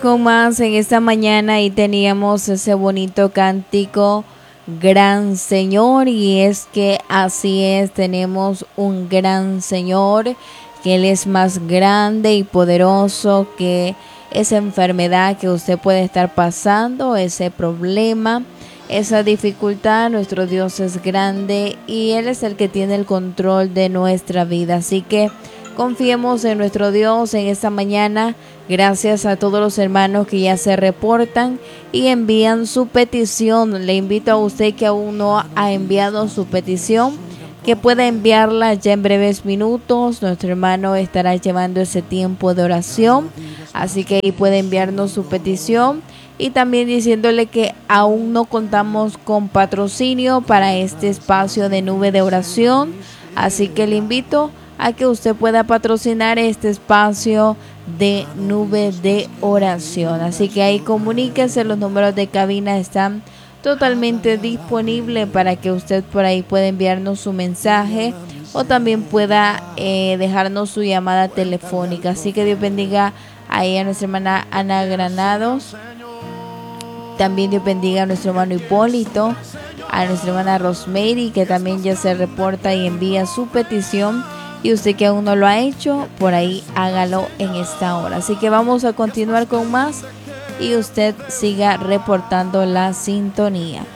con más en esta mañana y teníamos ese bonito cántico, Gran Señor, y es que así es, tenemos un gran Señor, que Él es más grande y poderoso que esa enfermedad que usted puede estar pasando, ese problema, esa dificultad. Nuestro Dios es grande y Él es el que tiene el control de nuestra vida, así que confiemos en nuestro Dios en esta mañana. Gracias a todos los hermanos que ya se reportan y envían su petición. Le invito a usted que aún no ha enviado su petición, que pueda enviarla ya en breves minutos. Nuestro hermano estará llevando ese tiempo de oración, así que ahí puede enviarnos su petición. Y también diciéndole que aún no contamos con patrocinio para este espacio de Nube de Oración, así que le invito a que usted pueda patrocinar este espacio de Nube de Oración. Así que ahí comuníquese, los números de cabina están totalmente disponibles para que usted por ahí pueda enviarnos su mensaje o también pueda dejarnos su llamada telefónica. Así que Dios bendiga ahí a nuestra hermana Ana Granados. También Dios bendiga a nuestro hermano Hipólito, a nuestra hermana Rosemary, que también ya se reporta y envía su petición. Y usted que aún no lo ha hecho, por ahí hágalo en esta hora. Así que vamos a continuar con más y usted siga reportando la sintonía.